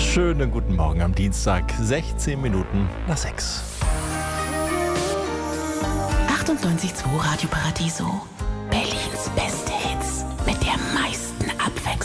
Schönen guten Morgen am Dienstag, 16 Minuten nach 6. 98.2 Radio Paradiso. Berlins beste Hits mit der meisten